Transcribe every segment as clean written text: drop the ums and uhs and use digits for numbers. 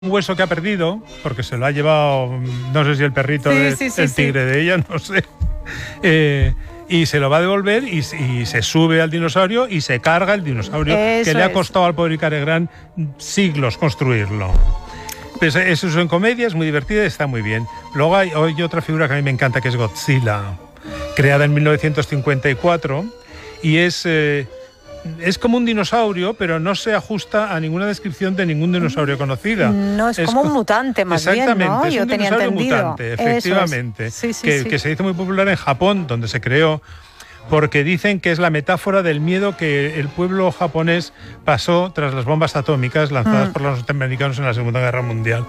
un hueso que ha perdido, porque se lo ha llevado, no sé si el perrito el tigre de ella, no sé. Y se lo va a devolver y se sube al dinosaurio y se carga el dinosaurio, que le ha costado al pobre Icare siglos construirlo. Pues eso es en comedia, es muy divertida y está muy bien. Luego hay otra figura que a mí me encanta, que es Godzilla, creada en 1954, y es como un dinosaurio, pero no se ajusta a ninguna descripción de ningún dinosaurio conocida. No, es como un mutante más bien, ¿no? Exactamente, es un dinosaurio mutante, efectivamente, que se hizo muy popular en Japón, donde se creó, porque dicen que es la metáfora del miedo que el pueblo japonés pasó tras las bombas atómicas lanzadas por los norteamericanos en la Segunda Guerra Mundial.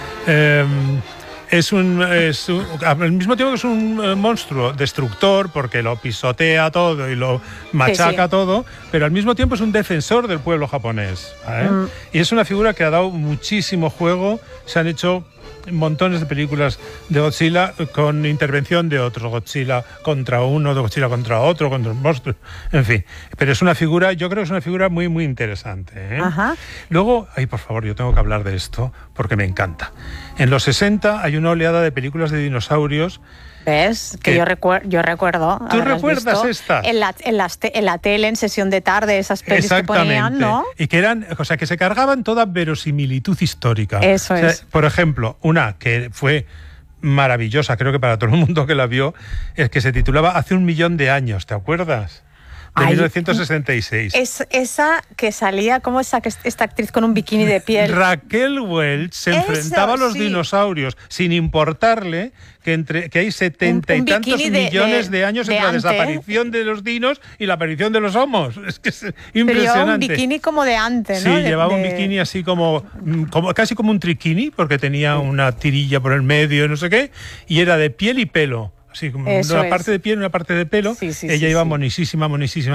Al mismo tiempo que es un monstruo destructor, porque lo pisotea todo y lo machaca todo, pero al mismo tiempo es un defensor del pueblo japonés. Y es una figura que ha dado muchísimo juego. Se han hecho montones de películas de Godzilla con intervención de otros, Godzilla contra uno, de Godzilla contra otro, contra un monstruo, en fin. Pero es una figura, yo creo que es una figura muy, muy interesante. Luego, por favor, yo tengo que hablar de esto porque me encanta. En los 60 hay una oleada de películas de dinosaurios. ¿Ves? Que yo recuerdo. ¿Tú recuerdas estas? En la tele, en sesión de tarde, esas pelis que ponían, ¿no? Y que eran, o sea, que se cargaban toda verosimilitud histórica. Eso es. Por ejemplo, una que fue maravillosa, creo que para todo el mundo que la vio, es que se titulaba Hace 1.000.000 de años, ¿te acuerdas? De 1966. Es esa que salía, como esta actriz con un bikini de piel. Raquel Welch se enfrentaba a los dinosaurios sin importarle que hay 70 y tantos millones de años entre la desaparición de los dinos y la aparición de los homos. Es que es impresionante. Pero llevaba un bikini como de antes, ¿no? Sí, llevaba un bikini así como casi como un triquini, porque tenía una tirilla por el medio, no sé qué, y era de piel y pelo. Sí, como una parte de piel y una parte de pelo. Ella iba monísima,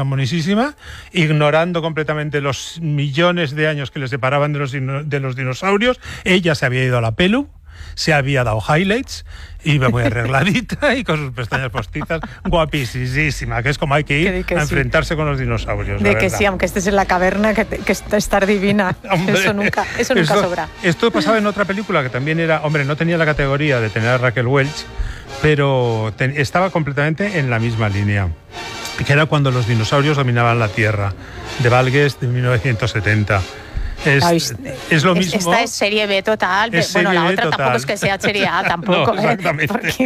ignorando completamente los millones de años que le separaban de los dinosaurios. Ella se había ido a la pelu, se había dado highlights, iba muy arregladita y con sus pestañas postizas, guapísima, que es como hay que ir a enfrentarse con los dinosaurios. De que sí, aunque estés en la caverna, que estar divina. Hombre, eso nunca sobra. Esto pasaba en otra película que también era, no tenía la categoría de tener a Raquel Welch, pero estaba completamente en la misma línea, que era Cuando los dinosaurios dominaban la Tierra, de Val Guest, de 1970. Es lo mismo. Esta es serie B total. Bueno, la otra tampoco es que sea serie A, tampoco. No, exactamente.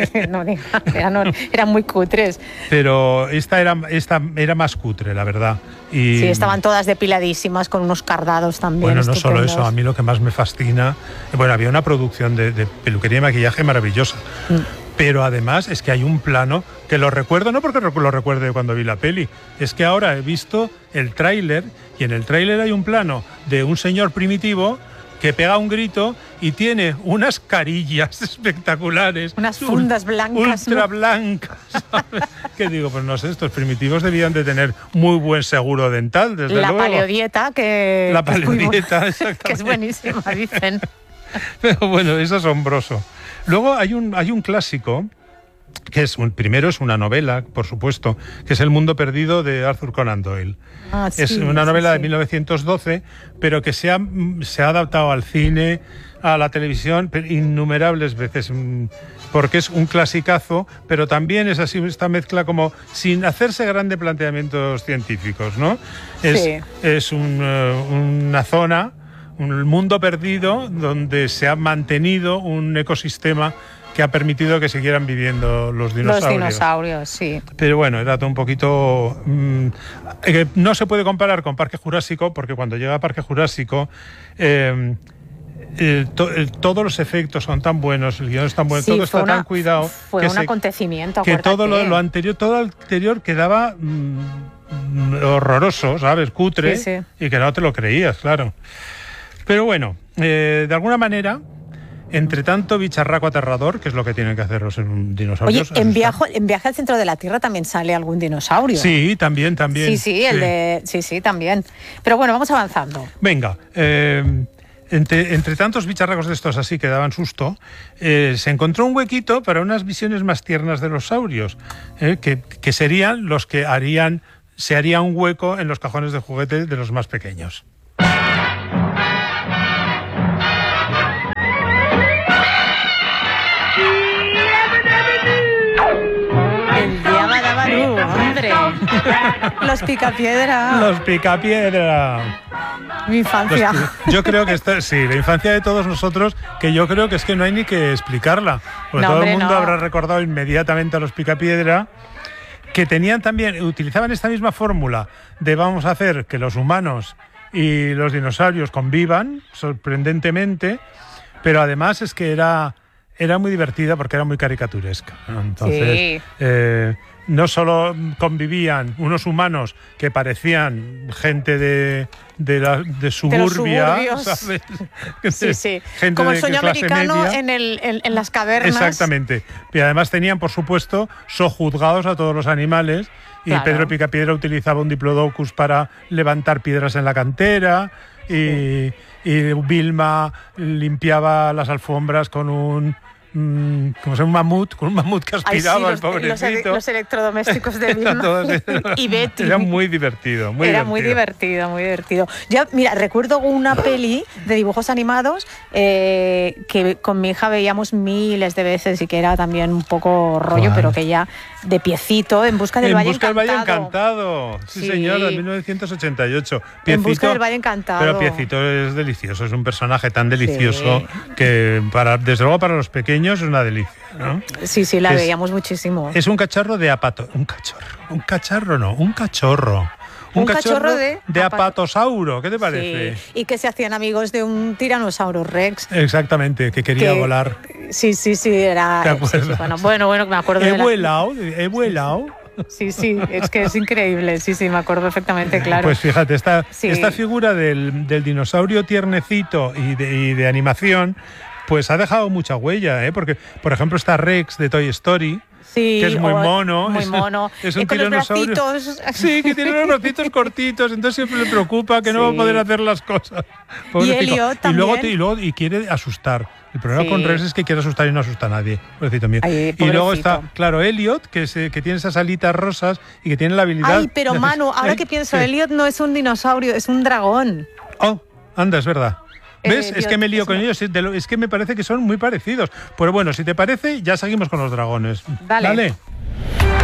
Porque eran muy cutres. Pero esta era más cutre, la verdad. Sí, estaban todas depiladísimas, con unos cardados también. Bueno, no solo eso, a mí lo que más me fascina... había una producción de peluquería y maquillaje maravillosa. Pero además es que hay un plano que lo recuerdo, no porque lo recuerde cuando vi la peli, es que ahora he visto el tráiler y en el tráiler hay un plano de un señor primitivo que pega un grito y tiene unas carillas espectaculares. Unas fundas blancas. Ultra blancas. Que digo, pues no sé, estos primitivos debían de tener muy buen seguro dental, desde luego. La paleodieta, exactamente. Que es buenísima, dicen. Pero bueno, es asombroso. Luego hay un clásico, que primero es una novela, por supuesto, que es El mundo perdido, de Arthur Conan Doyle. Es una novela de 1912, pero que se ha adaptado al cine, a la televisión, innumerables veces, porque es un clasicazo, pero también es así esta mezcla como sin hacerse grandes planteamientos científicos, ¿no? Es una zona, un mundo perdido, donde se ha mantenido un ecosistema que ha permitido que siguieran viviendo los dinosaurios. Los dinosaurios, sí. Pero bueno, era todo un poquito... no se puede comparar con Parque Jurásico, porque cuando llega a Parque Jurásico... todos los efectos son tan buenos, el guión es tan bueno, todo está tan cuidado. Fue un acontecimiento, que todo lo anterior quedaba horroroso, ¿sabes? Cutre, y que no te lo creías, claro. Pero bueno, de alguna manera, entre tanto bicharraco aterrador, que es lo que tienen que hacer los dinosaurios. Oye, en Viaje al centro de la Tierra también sale algún dinosaurio. Sí, también. Sí, también. Pero bueno, vamos avanzando. Venga, entre tantos bicharracos de estos así que daban susto, se encontró un huequito para unas visiones más tiernas de los saurios, que serían los que se haría un hueco en los cajones de juguete de los más pequeños. Hombre, los Picapiedra. Los Picapiedra. Mi infancia. Yo creo que sí, la infancia de todos nosotros, que yo creo que es que no hay ni que explicarla. Porque todo el mundo habrá recordado inmediatamente a los Picapiedra, que tenían también, utilizaban esta misma fórmula de vamos a hacer que los humanos y los dinosaurios convivan, sorprendentemente, pero además es que era muy divertida porque era muy caricaturesca, ¿no? Entonces, no solo convivían unos humanos que parecían gente de suburbia, ¿sabes? Sí. Gente como el sueño americano media. en las cavernas. Exactamente. Y además tenían, por supuesto, sojuzgados a todos los animales. Y claro. Pedro Picapiedra utilizaba un diplodocus para levantar piedras en la cantera. Y Vilma limpiaba las alfombras con un mamut que aspiraba al pobrecito. Los electrodomésticos de Vilma y Betty. Era muy divertido, muy divertido. Ya, mira, recuerdo una peli de dibujos animados que con mi hija veíamos miles de veces y que era también un poco rollo, pero que ya de piecito, En busca del Valle Encantado. Sí, señor, de 1988. Piecito, En busca del Valle Encantado. Pero Piecito es delicioso, es un personaje tan delicioso que desde luego para los pequeños es una delicia, ¿no? Sí, la veíamos muchísimo. Es un cachorro de apato. Un cachorro de apatosauro. ¿Qué te parece? Sí, y que se hacían amigos de un tiranosaurio Rex. Exactamente, que quería volar. Sí, era... ¿Te acuerdas? Bueno, me acuerdo He vuelado. Sí, es que es increíble. Sí, me acuerdo perfectamente, claro. Pues fíjate, esta figura del dinosaurio tiernecito y de animación, pues ha dejado mucha huella, ¿eh? Porque, por ejemplo, está Rex de Toy Story, que es muy mono. Muy mono. Es un con tiranosaurio. Los bracitos. Sí, que tiene los bracitos cortitos, entonces siempre le preocupa que no va a poder hacer las cosas. Pobrecito. Y Elliot también. Y luego quiere asustar. El problema con Rex es que quiere asustar y no asusta a nadie. Pobrecito mío. Ay, y luego está, claro, Elliot, que tiene esas alitas rosas y que tiene la habilidad... Ay, pero Manu, ahora que pienso, Elliot no es un dinosaurio, es un dragón. Oh, anda, es verdad. ¿Ves? Es que me lío con ellos. Es que me parece que son muy parecidos. Pero bueno, si te parece, ya seguimos con los dragones. Dale.